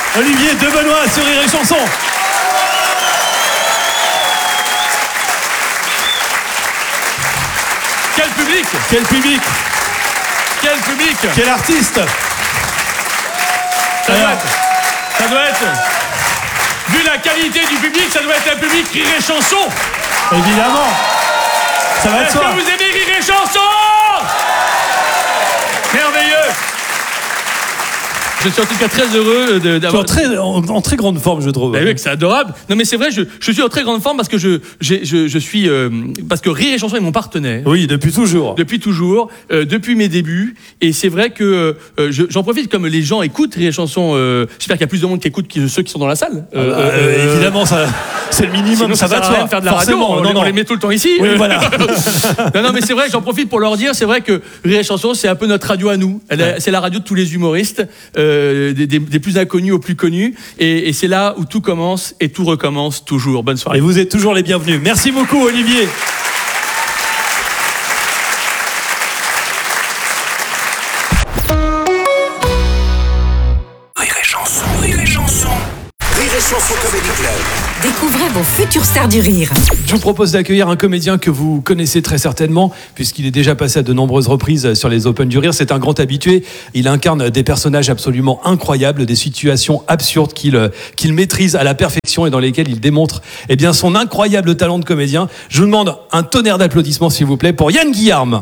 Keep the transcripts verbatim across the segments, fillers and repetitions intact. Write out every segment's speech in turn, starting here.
Olivier de Benoît sur Rire et Chanson. Quel public! Quel public! Quel public! Quel artiste! Ça doit être, ça doit être, vu la qualité du public, ça doit être un public Rire et Chanson! Évidemment! Ça va de Est-ce soi. que vous aimez Rire et Chanson? Merveilleux! Je suis en tout cas très heureux de, d'avoir... Tu es en très, en, en très grande forme, je trouve. Ben oui, c'est adorable. Non mais c'est vrai, je, je suis en très grande forme parce que je, j'ai, je, je suis... Euh, parce que Rire et Chanson est mon partenaire. Oui, depuis toujours. Depuis toujours, euh, depuis mes débuts. Et c'est vrai que euh, je, j'en profite, comme les gens écoutent Rire et Chanson, euh, j'espère qu'il y a plus de monde qui écoute que ceux qui sont dans la salle. Euh, euh, euh, évidemment, ça, c'est le minimum, sinon, ça, ça va de sert à rien soi. de faire de la Forcément, radio, on, non, les, non. on les met tout le temps ici. Oui, voilà. non, non, mais c'est vrai, j'en profite pour leur dire, c'est vrai que Rire et Chanson, c'est un peu notre radio à nous. Elle, Ouais. C'est la radio de tous les humoristes, euh, des, des, des plus inconnus aux plus connus. Et, et c'est là où tout commence et tout recommence toujours. Bonne soirée. Et vous êtes toujours les bienvenus. Merci beaucoup, Olivier. Rire et Chanson, Rire et Chanson. Rire et Chanson Comedy Club. Découvrez vos futures stars du rire. Je vous propose d'accueillir un comédien que vous connaissez très certainement, puisqu'il est déjà passé à de nombreuses reprises sur les Open du Rire. C'est un grand habitué. Il incarne des personnages absolument incroyables, des situations absurdes qu'il, qu'il maîtrise à la perfection et dans lesquelles il démontre eh bien, son incroyable talent de comédien. Je vous demande un tonnerre d'applaudissements, s'il vous plaît, pour Yann Guillarme.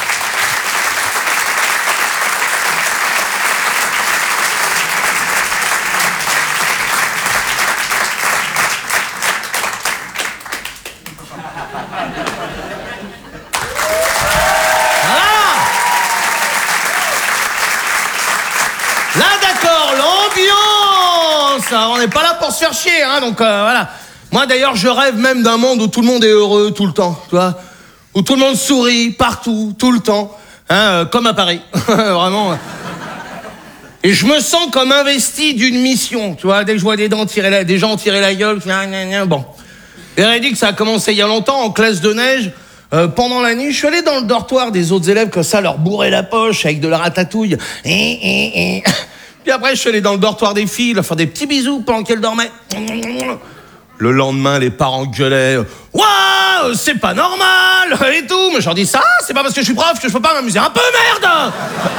Là, d'accord, l'ambiance. On n'est pas là pour se faire chier, hein, donc euh, voilà. Moi, d'ailleurs, je rêve même d'un monde où tout le monde est heureux tout le temps, tu vois, où tout le monde sourit partout, tout le temps, hein, euh, comme à Paris, vraiment. Et je me sens comme investi d'une mission, tu vois, dès que je vois des, dents tirer la, des gens tirer la gueule, gna, gna, gna, bon. Véridique, ça a commencé il y a longtemps, en classe de neige. Euh, pendant la nuit, je suis allé dans le dortoir des autres élèves comme ça, leur bourrer la poche avec de la ratatouille. Et, et, et. Puis après, je suis allé dans le dortoir des filles, leur faire des petits bisous pendant qu'elles dormaient. Le lendemain, les parents gueulaient. Waouh, c'est pas normal et tout. Mais je leur dis ça, c'est pas parce que je suis prof que je peux pas m'amuser un peu, merde.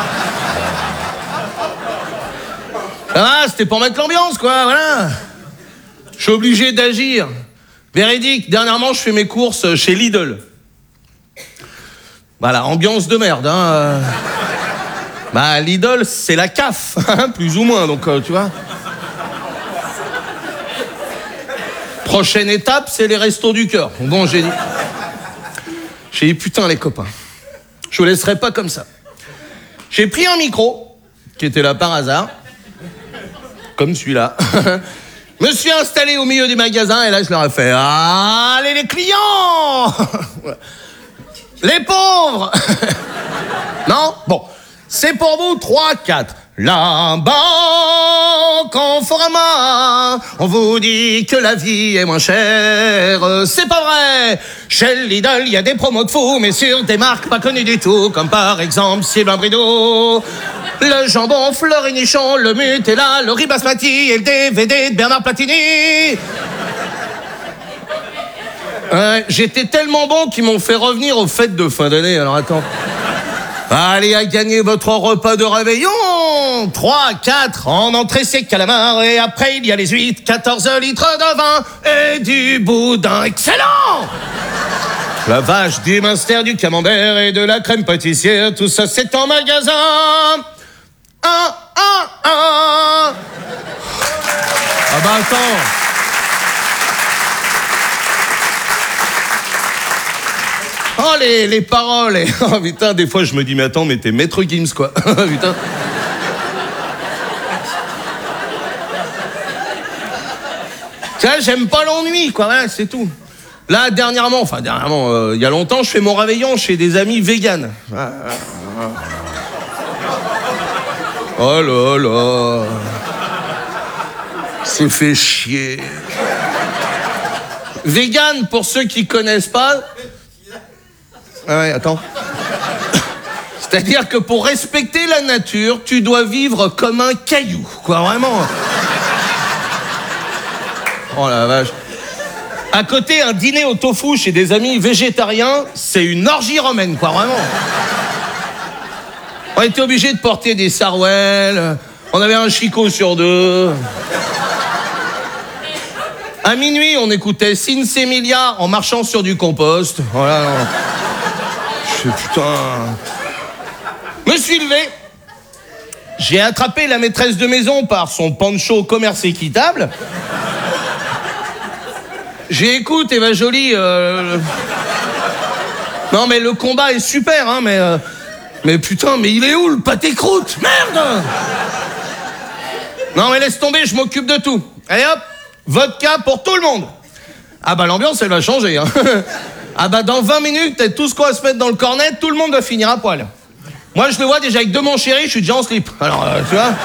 Ah, c'était pour mettre l'ambiance, quoi, voilà. Je suis obligé d'agir. Véridique, dernièrement, je fais mes courses chez Lidl. Voilà, ambiance de merde, hein. Bah, Lidl, c'est la C A F, hein, plus ou moins, donc, euh, tu vois. Prochaine étape, c'est les restos du cœur. Bon, j'ai dit... J'ai dit, putain, les copains, je vous laisserai pas comme ça. J'ai pris un micro, qui était là par hasard, comme celui-là. Je me suis installé au milieu des magasins, et là, je leur ai fait, allez, les clients. Les pauvres. Non? Bon. C'est pour vous, trois, quatre. La banque en format. On vous dit que la vie est moins chère. C'est pas vrai. Chez Lidl, il y a des promos de fou, mais sur des marques pas connues du tout, comme par exemple Sylvain Brideau. Le jambon Florinichon, le Nutella, le riz basmati et le D V D de Bernard Platini. Euh, j'étais tellement bon qu'ils m'ont fait revenir aux fêtes de fin d'année. Alors attends. Allez à gagner votre repas de réveillon. trois, quatre, en entrée c'est calamar. Et après il y a les huîtres, quatorze litres de vin et du boudin excellent. La vache, du minster, du camembert et de la crème pâtissière. Tout ça c'est en magasin. Un, un, un. Ah bah attends. Oh, les, les paroles. Et, oh, putain, des fois, je me dis, mais attends, mais t'es Maître Gims, quoi. Putain. Tu vois, j'aime pas l'ennui, quoi. Voilà, c'est tout. Là, dernièrement, enfin, dernièrement, euh, il y a longtemps, je fais mon réveillon chez des amis véganes. Oh là là. C'est fait chier. Vegan, pour ceux qui connaissent pas... Ah ouais, attends. C'est-à-dire que pour respecter la nature, tu dois vivre comme un caillou, quoi, vraiment. Oh la vache. À côté, un dîner au tofu chez des amis végétariens, c'est une orgie romaine, quoi, vraiment. On était obligés de porter des sarouels, on avait un chicot sur deux. À minuit, on écoutait Cince Emilia en marchant sur du compost. Voilà. Je fais putain. Me suis levé. J'ai attrapé la maîtresse de maison par son poncho commerce équitable. J'ai écoute, Eva Jolie. Euh... Non, mais le combat est super, hein, mais. Euh... Mais putain, mais il est où le pâté croûte? Merde! Non, mais laisse tomber, je m'occupe de tout. Allez hop, vodka pour tout le monde. Ah bah l'ambiance, elle va changer. Hein. Ah bah dans vingt minutes, t'as tout ce qu'on va se mettre dans le cornet, tout le monde va finir à poil. Moi, je le vois déjà avec deux mon chéri, je suis déjà en slip. Alors, euh, tu vois.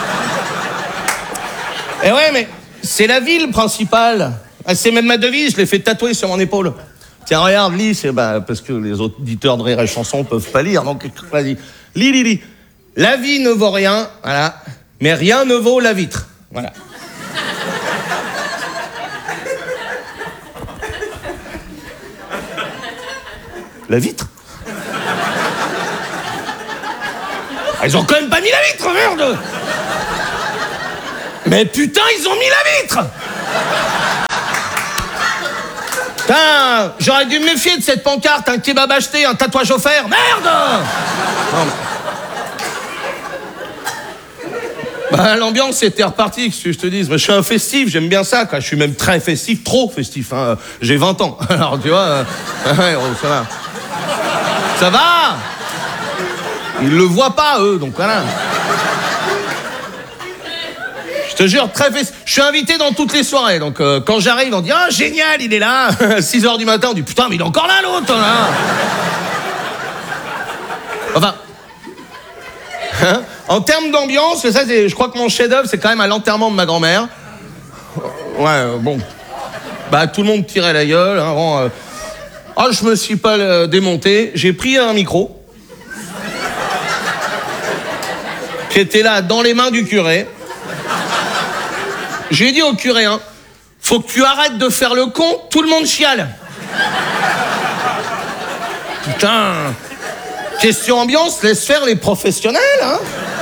Et ouais, mais c'est la ville principale. C'est même ma devise, je l'ai fait tatouer sur mon épaule. Tiens, regarde, lis, c'est bah, parce que les auditeurs de Rire et Chanson peuvent pas lire, donc vas-y. Lis, lis, lis. La vie ne vaut rien, voilà, mais rien ne vaut la vitre. Voilà. La vitre? Ah, ils ont quand même pas mis la vitre, merde! Mais putain, ils ont mis la vitre! Putain, j'aurais dû me méfier de cette pancarte, un kebab acheté, un tatouage offert, merde! Non, mais... Bah, l'ambiance était repartie, que je te dise. Je suis un festif, j'aime bien ça, quoi. Je suis même très festif, trop festif. Hein. J'ai vingt ans. Alors, tu vois, euh... ça va. Ça va! Ils le voient pas, eux, donc voilà. Je te jure, très festif. Je suis invité dans toutes les soirées, donc euh, quand j'arrive, on dit « Ah, génial, il est là !» six heures du matin, on dit « Putain, mais il est encore là, l'autre, là !» Enfin... Hein, en termes d'ambiance, ça, c'est, je crois que mon chef-d'œuvre, c'est quand même à l'enterrement de ma grand-mère. Ouais, euh, bon. Bah, tout le monde tirait la gueule. Hein, bon, euh... oh, je me suis pas euh, démonté. J'ai pris un micro qui était là dans les mains du curé. J'ai dit au curé, hein, faut que tu arrêtes de faire le con, tout le monde chiale. Putain. Question ambiance, laisse faire les professionnels, hein.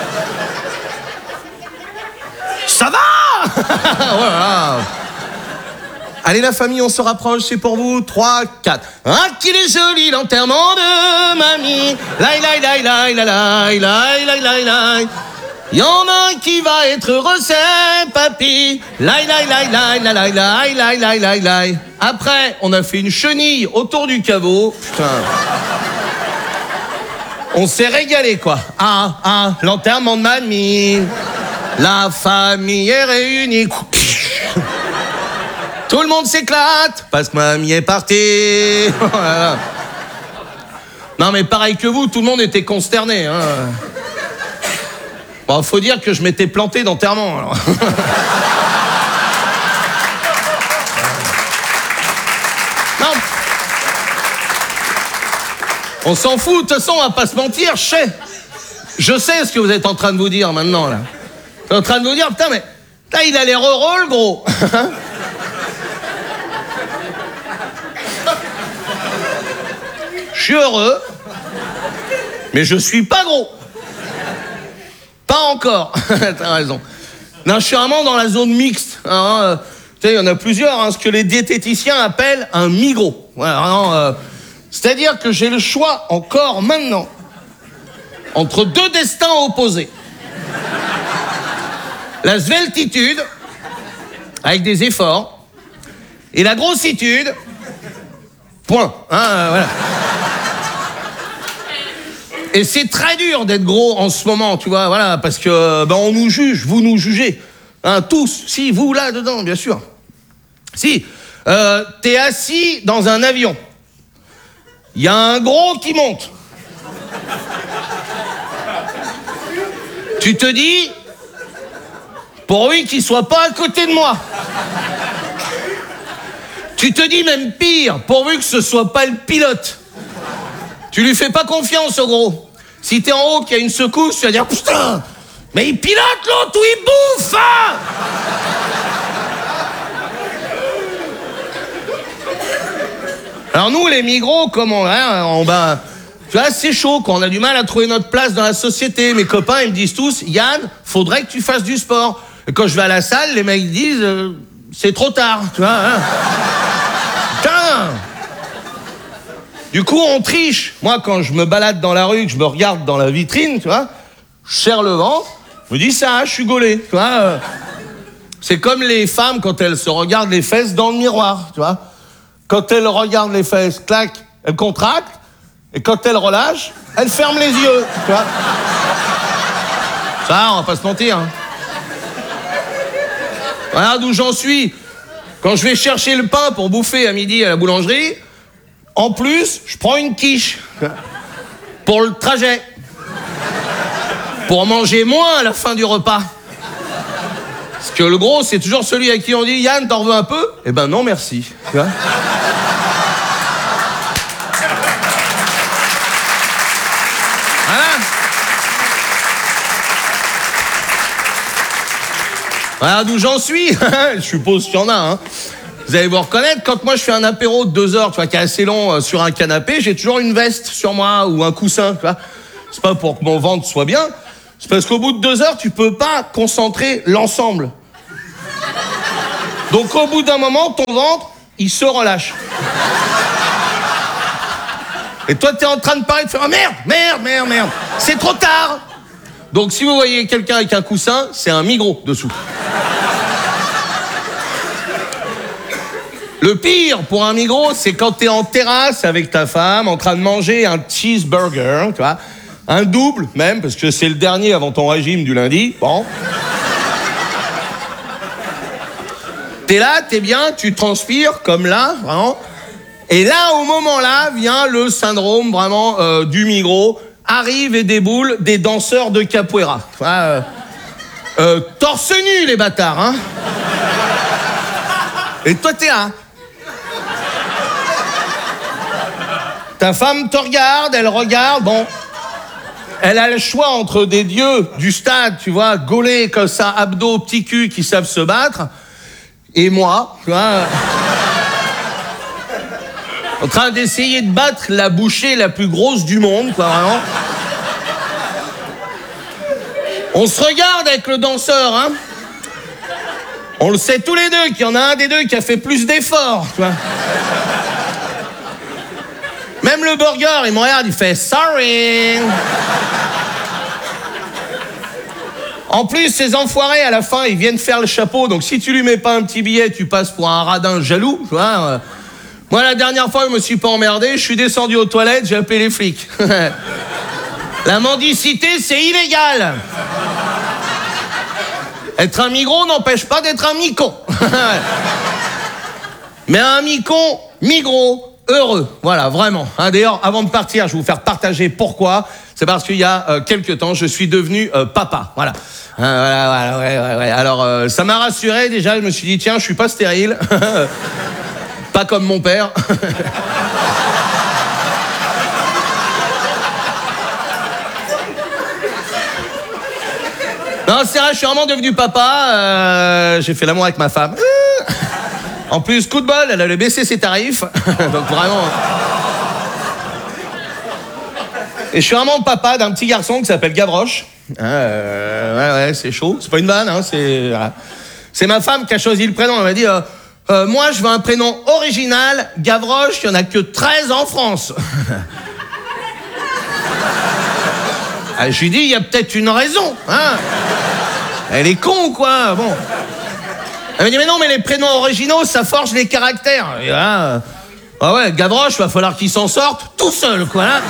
Ça va. Voilà. Allez la famille, on se rapproche, c'est pour vous. trois, quatre. Ah, qu'il est joli l'enterrement de mamie. Laï, laï, laï, laï, laï, laï, laï, laï, laï. Il y en a un qui va être heureux, c'est papy. Laï, laï, laï, laï, laï, laï, laï, laï, laï, laï. Après, on a fait une chenille autour du caveau. Putain. On s'est régalé, quoi. Ah, ah, l'enterrement de mamie. La famille est réunie. Tout le monde s'éclate parce que mamie est partie. Voilà. Non, mais pareil que vous, tout le monde était consterné. Hein. Bon, faut dire que je m'étais planté d'enterrement, alors. Non. On s'en fout, de toute façon, on va pas se mentir, je sais. Je sais ce que vous êtes en train de vous dire maintenant, là. Vous êtes en train de vous dire, putain, mais là, il a l'air heureux, le gros. Je suis heureux, mais je suis pas gros. Pas encore. T'as raison. Non, je suis vraiment dans la zone mixte. Hein, euh, tu sais, il y en a plusieurs, hein, ce que les diététiciens appellent un migros. Voilà, vraiment, euh, c'est-à-dire que j'ai le choix encore maintenant entre deux destins opposés. La sveltitude, avec des efforts, et la grossitude, point. Hein, euh, voilà. Et c'est très dur d'être gros en ce moment, tu vois, voilà, parce que ben, on nous juge, vous nous jugez, hein, tous, si, vous là-dedans, bien sûr. Si, euh, t'es assis dans un avion, il y a un gros qui monte. Tu te dis, pourvu qu'il soit pas à côté de moi. Tu te dis même pire, pourvu que ce soit pas le pilote. Tu lui fais pas confiance, au gros. Si t'es en haut, qu'il y a une secousse, tu vas dire, putain, mais il pilote l'autre ou il bouffe, hein. Alors nous, les migros, comment, hein, on ben, tu vois, c'est chaud, quoi. On a du mal à trouver notre place dans la société. Mes copains, ils me disent tous, Yann, faudrait que tu fasses du sport. Et quand je vais à la salle, les mecs disent, euh, c'est trop tard, tu vois. Hein. Putain. Du coup, on triche. Moi, quand je me balade dans la rue, que je me regarde dans la vitrine, tu vois, je serre le ventre, je me dis ça, je suis gaulé, tu vois. Euh, c'est comme les femmes quand elles se regardent les fesses dans le miroir, tu vois. Quand elles regardent les fesses, clac, elles contractent, et quand elles relâchent, elles ferment les yeux, tu vois. Ça, on va pas se mentir. Hein. Voilà d'où j'en suis. Quand je vais chercher le pain pour bouffer à midi à la boulangerie, en plus, je prends une quiche pour le trajet. Pour manger moins à la fin du repas. Parce que le gros, c'est toujours celui à qui on dit « Yann, t'en veux un peu ?» Eh ben non, merci. Tu vois ? Voilà. Voilà d'où j'en suis. Je suppose qu'il y en a, hein. Vous allez vous reconnaître, quand moi je fais un apéro de deux heures, tu vois, qui est assez long euh, sur un canapé, j'ai toujours une veste sur moi ou un coussin, tu vois. C'est pas pour que mon ventre soit bien, c'est parce qu'au bout de deux heures, tu peux pas concentrer l'ensemble. Donc au bout d'un moment, ton ventre, il se relâche. Et toi, t'es en train de parler, de faire oh, merde, merde, merde, merde, c'est trop tard. Donc si vous voyez quelqu'un avec un coussin, c'est un migros dessous. Le pire pour un migros, c'est quand t'es en terrasse avec ta femme, en train de manger un cheeseburger, tu vois, un double même, parce que c'est le dernier avant ton régime du lundi, bon. T'es là, t'es bien, tu transpires, comme là, vraiment. Et là, au moment-là, vient le syndrome, vraiment, euh, du migros. Arrive et déboule des danseurs de capoeira. Tu vois, euh, euh, torse nu, les bâtards, hein. Et toi, t'es là. Ta femme te regarde, elle regarde, bon. Elle a le choix entre des dieux du stade, tu vois, gaulés comme ça, abdos, petits culs qui savent se battre, et moi, tu vois, en train d'essayer de battre la bouchée la plus grosse du monde, quoi, vraiment. On se regarde avec le danseur, hein. On le sait tous les deux qu'il y en a un des deux qui a fait plus d'efforts, tu vois. Même le burger, il me regarde, il fait « sorry ». En plus, ces enfoirés, à la fin, ils viennent faire le chapeau. Donc, si tu lui mets pas un petit billet, tu passes pour un radin jaloux, tu vois. Moi, la dernière fois, je me suis pas emmerdé. Je suis descendu aux toilettes, j'ai appelé les flics. La mendicité, c'est illégal. Être un migros n'empêche pas d'être un micon. Mais un micon, migros, heureux. Voilà, vraiment. Hein, d'ailleurs, avant de partir, je vais vous faire partager pourquoi. C'est parce qu'il y a euh, quelques temps, je suis devenu euh, papa. Voilà. Euh, voilà, voilà, ouais, ouais, ouais. Alors, euh, ça m'a rassuré. Déjà, je me suis dit, tiens, je suis pas stérile. Pas comme mon père. Non, c'est vrai, je suis vraiment devenu papa. Euh, j'ai fait l'amour avec ma femme. En plus, coup de bol, elle allait baisser ses tarifs. Donc vraiment... Et je suis vraiment papa d'un petit garçon qui s'appelle Gavroche. Euh, ouais, ouais, c'est chaud. C'est pas une vanne, hein, c'est... Voilà. C'est ma femme qui a choisi le prénom. Elle m'a dit, euh, euh, moi, je veux un prénom original. Gavroche, il n'y en a que treize en France. Ah, je lui dis, il y a peut-être une raison, hein. Elle est con, quoi, bon. Elle me dit, mais non, mais les prénoms originaux, ça forge les caractères. Et là, ah ouais, Gavroche, va falloir qu'il s'en sorte tout seul, quoi, là.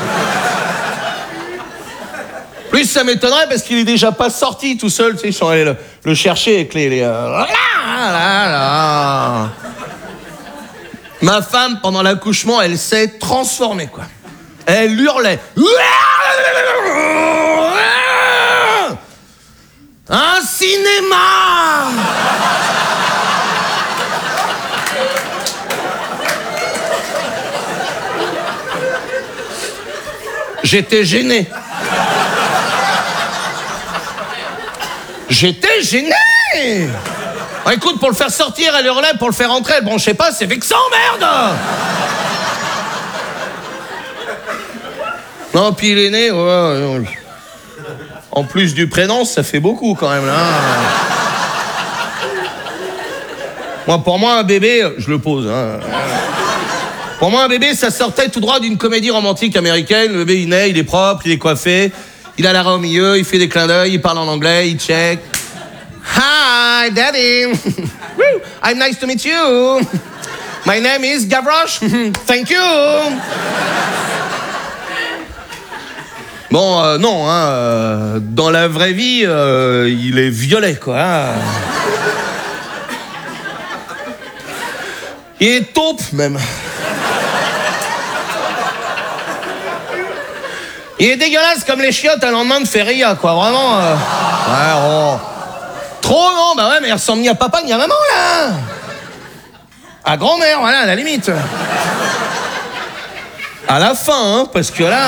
Plus, ça m'étonnerait parce qu'il est déjà pas sorti tout seul, tu sais, ils sont allés le, le chercher avec les... les euh... là, là, là. Ma femme, pendant l'accouchement, elle s'est transformée, quoi. Elle hurlait. Un cinéma! J'étais gêné. J'étais gêné. Oh, écoute, pour le faire sortir, elle hurlait, pour le faire entrer, elle bronchait pas, c'est vexant, merde. Non, puis il est né, ouais, ouais. En plus du prénom, ça fait beaucoup quand même, là. Moi, pour moi, un bébé, je le pose, hein. Pour moi, un bébé, ça sortait tout droit d'une comédie romantique américaine. Le bébé, il naît, il est propre, il est coiffé, il a la raie au milieu, il fait des clins d'œil, il parle en anglais, il check. Hi, Daddy. Woo, I'm nice to meet you. My name is Gavroche. Thank you. Bon, euh, non, hein, euh, dans la vraie vie, euh, il est violet, quoi. Hein. Il est taupe, même. Il est dégueulasse comme les chiottes à lendemain de feria, quoi, vraiment. Euh... Ouais, oh. Trop, non, bah ouais, mais il ressemble ni à papa ni à maman, là. À grand-mère, voilà, à la limite. À la fin, hein, parce que là...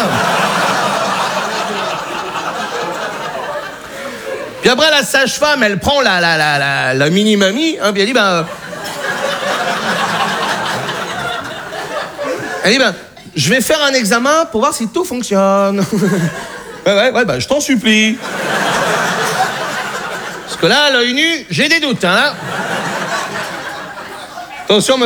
Puis après, la sage-femme, elle prend la, la, la, la, la mini-mamie, hein, puis elle dit, ben... Elle dit, ben, je vais faire un examen pour voir si tout fonctionne. Ouais, ouais, ouais, bah, je t'en supplie. Parce que là, à l'œil nu, j'ai des doutes, hein, là. Attention,